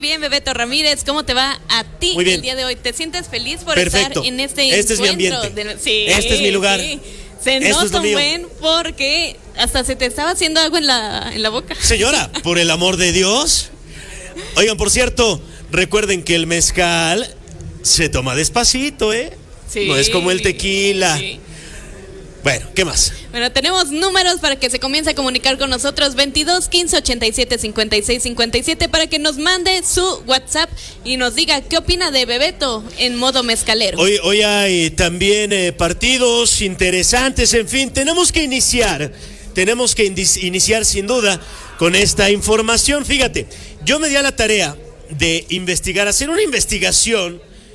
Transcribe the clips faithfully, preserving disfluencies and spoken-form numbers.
Bien, Bebeto Ramírez, ¿cómo te va a ti Muy bien. el día de hoy? ¿Te sientes feliz por Perfecto. estar en este Este es mi encuentro? ambiente. De... Sí, este es mi lugar. Sí. Se Esto nota es lo un mío. buen porque hasta se te estaba haciendo algo en la, en la boca. Señora, por el amor de Dios. Oigan, por cierto, recuerden que el mezcal se toma despacito, ¿eh? Sí, no es como el tequila. Sí. Bueno, ¿qué más? Bueno, tenemos números para que se comience a comunicar con nosotros, veintidós, quince, ochenta y siete, cincuenta y seis, cincuenta y siete, para que nos mande su WhatsApp y nos diga qué opina de Bebeto en modo mezcalero. Hoy, hoy hay también eh, partidos interesantes, en fin, tenemos que iniciar, tenemos que indi- iniciar sin duda con esta información. Fíjate, yo me di a la tarea de investigar, hacer una investigación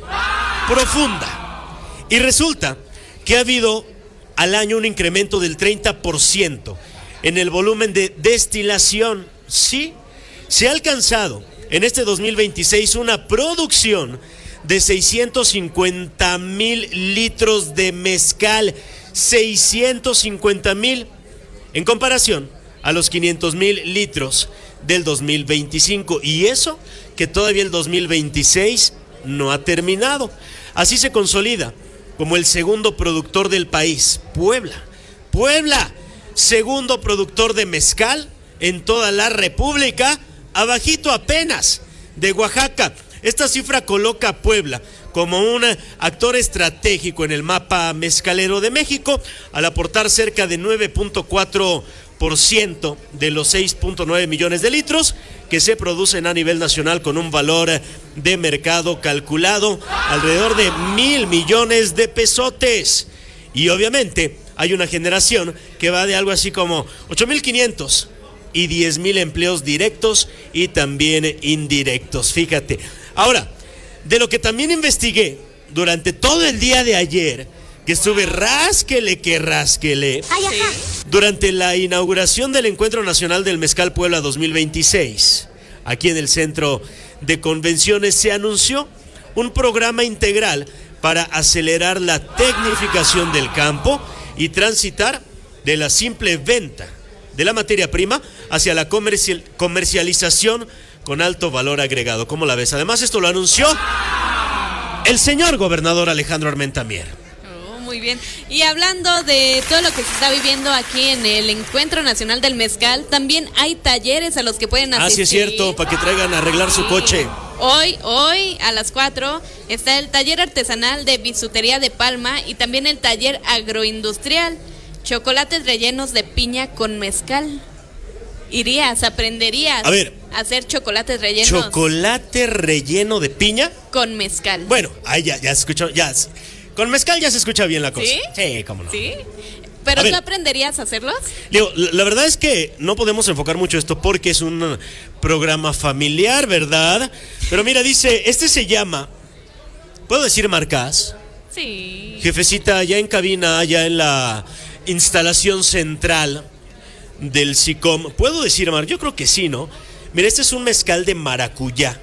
profunda, y resulta que ha habido al año un incremento del treinta por ciento en el volumen de destilación. Sí, se ha alcanzado en este dos mil veintiséis una producción de seiscientos cincuenta mil litros de mezcal, seiscientos cincuenta mil en comparación a los quinientos mil litros del dos mil veinticinco, y eso que todavía el dos mil veintiséis no ha terminado. Así se consolida como el segundo productor del país, Puebla. Puebla, segundo productor de mezcal en toda la República, abajito apenas de Oaxaca. Esta cifra coloca a Puebla como un actor estratégico en el mapa mezcalero de México, al aportar cerca de nueve punto cuatro por ciento de los seis punto nueve millones de litros que se producen a nivel nacional, con un valor de mercado calculado alrededor de mil millones de pesotes. Y obviamente hay una generación que va de algo así como ocho mil quinientos y diez mil empleos directos y también indirectos. Fíjate. Ahora, de lo que también investigué durante todo el día de ayer, que estuve rásquele que rásquele, Sí. durante la inauguración del Encuentro Nacional del Mezcal Puebla dos mil veintiséis, aquí en el Centro de Convenciones, se anunció un programa integral para acelerar la tecnificación del campo y transitar de la simple venta de la materia prima hacia la comercial, comercialización con alto valor agregado. ¿Cómo la ves? Además, esto lo anunció el señor gobernador Alejandro Armenta Mier. Muy bien. Y hablando de todo lo que se está viviendo aquí en el Encuentro Nacional del Mezcal, también hay talleres a los que pueden asistir. Ah, sí es cierto, para que traigan a arreglar su coche. Hoy, hoy a las cuatro está el taller artesanal de bisutería de Palma y también el taller agroindustrial, chocolates rellenos de piña con mezcal. Irías, aprenderías A ver, a hacer chocolates rellenos ¿chocolate relleno de piña? con mezcal. Bueno, ahí ya, ya se escuchó, ya. Con mezcal ya se escucha bien la cosa. ¿Sí? Sí, cómo no. ¿Sí? ¿Pero A tú ver. aprenderías a hacerlos? Digo, la, la verdad es que no podemos enfocar mucho esto porque es un programa familiar, ¿verdad? Pero mira, dice, este se llama, ¿puedo decir marcas? Sí. Jefecita, allá en cabina, allá en la instalación central del SICOM, ¿puedo decir, Mar? Yo creo que sí, ¿no? Mira, este es un mezcal de maracuyá.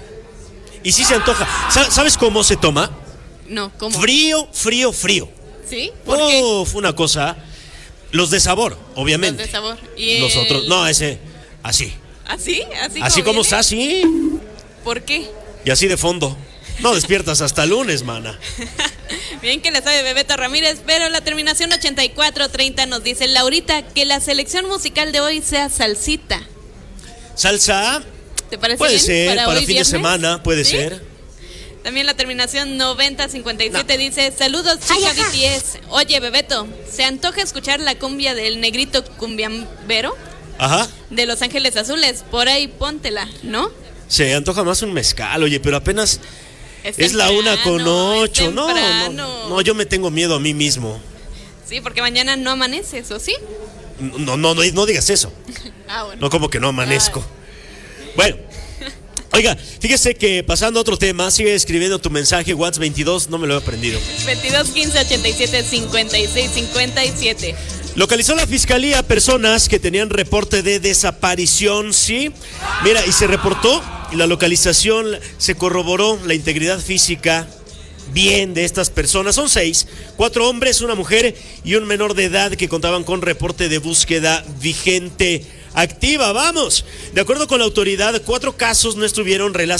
Y sí se antoja. Sa- ¿Sabes cómo se toma? No, ¿cómo? Frío, frío, frío. ¿Sí? ¿Por qué? Oh, fue una cosa. Los de sabor, obviamente. Los de sabor. ¿Y Los el- otros, no, ese, así. ¿Así? ¿Así, Así como viene? está, así. ¿Por qué? Y así de fondo. No despiertas hasta lunes, mana. Bien que le sabe Bebeto Ramírez, pero la terminación ochenta y cuatro treinta nos dice, Laurita, que la selección musical de hoy sea salsita. Salsa, ¿Te parece puede bien? ser, para, hoy fin viernes? de semana, puede ¿Sí? ser. También la terminación noventa cincuenta y siete dice, saludos chica B T S. Oye, Bebeto, ¿se antoja escuchar la cumbia del negrito cumbiambero Ajá. de Los Ángeles Azules? Por ahí póntela, ¿no? Se antoja más un mezcal, oye, pero apenas Es, es la una con temprano, es ocho. No, no, temprano. no, yo me tengo miedo a mí mismo. Sí, porque mañana no amaneces, ¿o sí? No, no, no, no digas eso. Ah, bueno. No, como que no amanezco. Bueno, oiga, fíjese que pasando a otro tema, sigue escribiendo tu mensaje, WhatsApp veintidós, no me lo he aprendido. veintidós, quince, ochenta y siete, cincuenta y seis, cincuenta y siete. Localizó la fiscalía a personas que tenían reporte de desaparición, ¿sí? Mira, y se reportó, y la localización se corroboró la integridad física bien de estas personas. Son seis, cuatro hombres, una mujer y un menor de edad que contaban con reporte de búsqueda vigente activa. Vamos, de acuerdo con la autoridad, cuatro casos no estuvieron relacionados